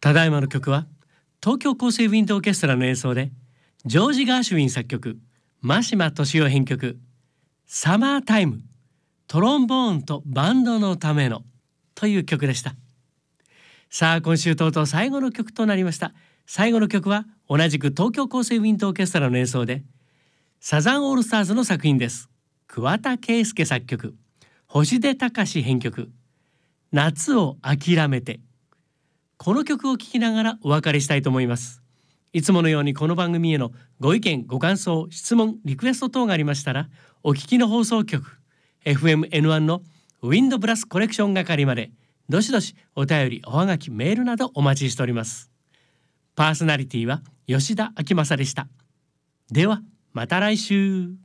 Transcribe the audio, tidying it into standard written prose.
ただいまの曲は東京高生ウィンドオーケストラの演奏で、ジョージ・ガーシュウィン作曲、真島俊夫編曲、サマータイム、トロンボーンとバンドのためのという曲でした。さあ、今週とうとう最後の曲となりました。最後の曲は同じく東京高生ウィンドオーケストラの演奏で、サザンオールスターズの作品です。桑田佳祐作曲、星出隆編曲、夏を諦めて。この曲を聴きながらお別れしたいと思います。いつものようにこの番組へのご意見ご感想質問リクエスト等がありましたら、お聞きの放送局 FMN1 のウィンドブラスコレクション係までどしどしお便りおはがきメールなどお待ちしております。パーソナリティは吉田明正でした。ではまた来週。